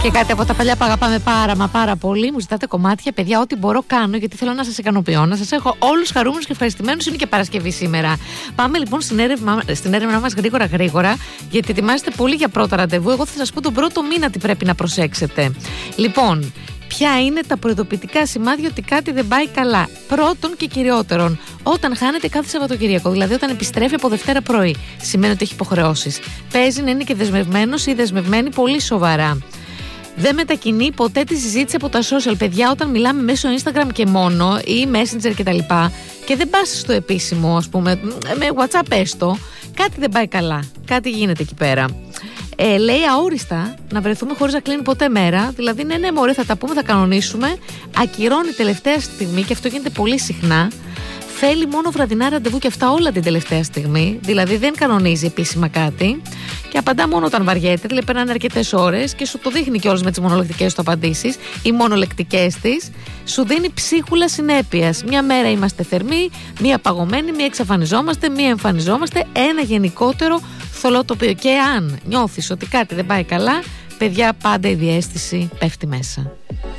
Και κάτι από τα παλιά που αγαπάμε πάρα πολύ. Μου ζητάτε κομμάτια, παιδιά, ό,τι μπορώ κάνω, γιατί θέλω να σας ικανοποιώ. Να σας έχω όλους χαρούμενους και ευχαριστημένους. Είναι και Παρασκευή σήμερα. Πάμε λοιπόν στην έρευνά μας γρήγορα, γιατί ετοιμάζετε πολύ για πρώτα ραντεβού. Εγώ θα σας πω τον πρώτο μήνα τι πρέπει να προσέξετε. Λοιπόν, ποια είναι τα προειδοποιητικά σημάδια ότι κάτι δεν πάει καλά? Πρώτον και κυριότερον, όταν χάνεται κάθε Σαββατοκύριακο, δηλαδή όταν επιστρέφει από Δευτέρα πρωί, σημαίνει ότι έχει υποχρεώσεις. Παίζει να είναι και δεσμευμένος ή δεσμευμένη πολύ σοβαρά. Δεν μετακινεί ποτέ τη συζήτηση από τα social. Παιδιά, όταν μιλάμε μέσω Instagram και μόνο ή Messenger κτλ. Και δεν πας στο επίσημο, ας πούμε, με WhatsApp έστω, κάτι δεν πάει καλά. Κάτι γίνεται εκεί πέρα. Λέει αόριστα να βρεθούμε χωρίς να κλείνει ποτέ μέρα. Δηλαδή, ναι, μωρέ, θα τα πούμε, θα κανονίσουμε. Ακυρώνει τελευταία στιγμή και αυτό γίνεται πολύ συχνά. Θέλει μόνο βραδινά ραντεβού και αυτά όλα την τελευταία στιγμή. Δηλαδή, δεν κανονίζει επίσημα κάτι. Και απαντά μόνο όταν βαριέται. Δηλαδή, περνάνε αρκετές ώρες και σου το δείχνει κιόλας με τις μονολεκτικές του απαντήσεις ή μονολεκτικές της. Σου δίνει ψίχουλα συνέπειας. Μια μέρα είμαστε θερμοί, μία παγωμένοι, μία εξαφανιζόμαστε, μία εμφανιζόμαστε. Ένα γενικότερο θολό τοπίο. Και αν νιώθεις ότι κάτι δεν πάει καλά, παιδιά, πάντα η διαίσθηση πέφτει μέσα.